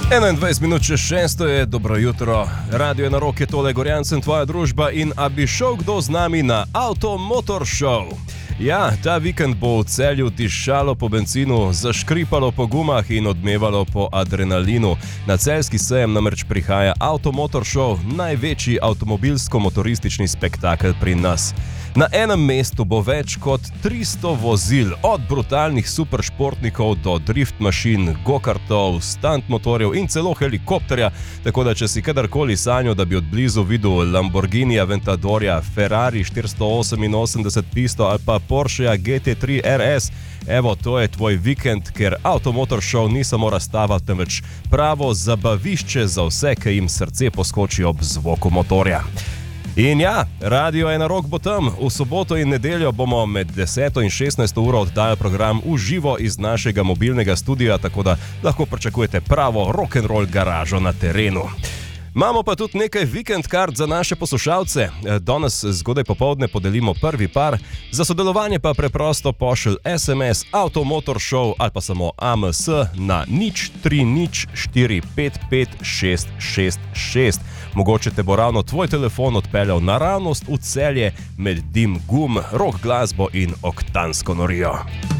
21 minut čez 6 je, dobro jutro. Radio Na Rok je tole, Gorjancem, tvoja družba in a bi šel kdo z nami na Auto Motor Show? Ja, ta vikend bo v Celju dišalo po bencinu, zaškripalo po gumah in odmevalo po adrenalinu. Na celjski sejem namreč prihaja Auto Motor Show, največji avtomobilsko-motoristični spektakel pri nas. Na enem mestu bo več kot 300 vozil, od brutalnih superšportnikov do drift mašin, go-kartov, stunt motorjev in celo helikopterja, tako da če si kadarkoli sanjal, da bi od blizu videl Lamborghini Aventadorja, Ferrari 488 Pisto ali pa Porsche GT3 RS, evo, to je tvoj vikend, ker Auto Motor Show ni samo razstava, temveč pravo zabavišče za vse, ki jim srce poskoči ob zvoku motorja. In ja, Radio Na Rok bo tam. V soboto in nedeljo bomo med 10 in 16 uro oddajali program v živo iz našega mobilnega studia, tako da lahko pričakujete pravo rock'n'roll garažo na terenu. Imamo pa tudi nekaj vikend kart za naše poslušalce. Danes zgodaj popoldne podelimo prvi par, za sodelovanje pa preprosto pošlji SMS Auto Motor Show ali pa samo AMS na 030455666. Mogoče te bo ravno tvoj telefon odpeljal naravnost v Celje med dim gum, rock glasbo in oktansko norijo.